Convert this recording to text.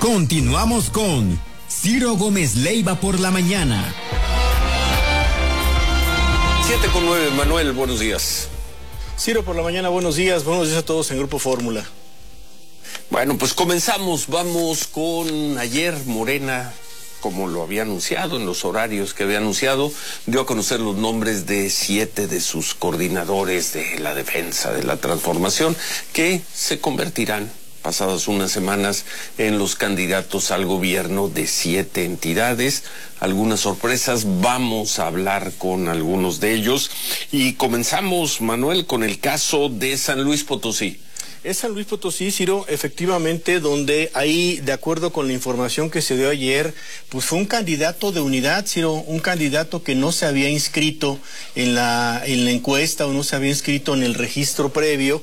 Continuamos con Ciro Gómez Leiva por la mañana. 7:09, Manuel, buenos días. Ciro por la mañana, buenos días a todos en Grupo Fórmula. Bueno, pues comenzamos, vamos con ayer Morena, como lo había anunciado en los horarios que había anunciado, dio a conocer los nombres de 7 de sus coordinadores de la defensa de la transformación, que se convertirán pasadas unas semanas en los candidatos al gobierno de 7 entidades. Algunas sorpresas, vamos a hablar con algunos de ellos. Y comenzamos, Manuel, con el caso de San Luis Potosí. Es San Luis Potosí, Ciro, efectivamente, donde ahí, de acuerdo con la información que se dio ayer, pues fue un candidato de unidad, Ciro, un candidato que no se había inscrito en la encuesta o no se había inscrito en el registro previo.